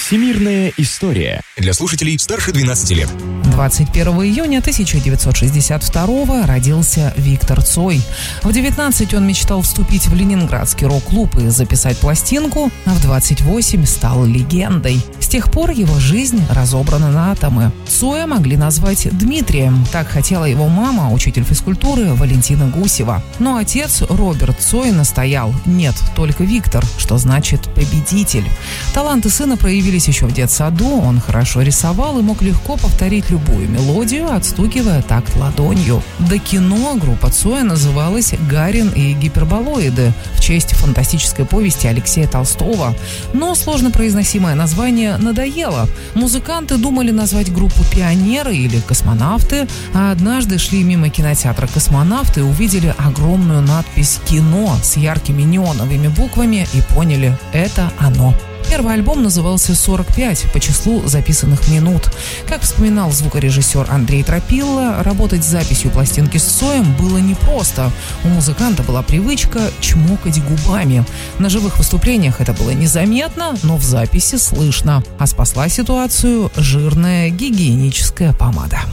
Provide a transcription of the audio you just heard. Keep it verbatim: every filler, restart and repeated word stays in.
Всемирная история. Для слушателей старше двенадцати лет. двадцать первого июня тысяча девятьсот шестьдесят второго родился Виктор Цой. В девятнадцать он мечтал вступить в ленинградский рок-клуб и записать пластинку, а в двадцать восемь стал легендой. С тех пор его жизнь разобрана на атомы. Цоя могли назвать Дмитрием. Так хотела его мама, учитель физкультуры Валентина Гусева. Но отец Роберт Цой настоял: нет, только Виктор, что значит победитель. Таланты сына проявились еще в детсаду. Он хорошо рисовал и мог легко повторить любую мелодию, отстукивая такт ладонью. До кино группа Цоя называлась «Гарин и гиперболоиды» в честь фантастической повести Алексея Толстого. Но сложнопроизносимое название надоело. Музыканты думали назвать группу «Пионеры» или «Космонавты», а однажды шли мимо кинотеатра «Космонавты» и увидели огромную надпись «Кино» с яркими неоновыми буквами и поняли – это оно. Первый альбом назывался «сорок пять» по числу записанных минут. Как вспоминал звукорежиссер Андрей Тропилла, работать с записью пластинки с Цоем было непросто. У музыканта была привычка чмокать губами. На живых выступлениях это было незаметно, но в записи слышно. А спасла ситуацию жирная гигиеническая помада.